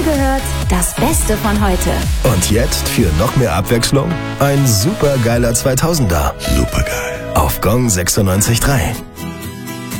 Hier gehört das Beste von heute. Und jetzt für noch mehr Abwechslung ein supergeiler 2000er. Supergeil. Auf Gong 96.3.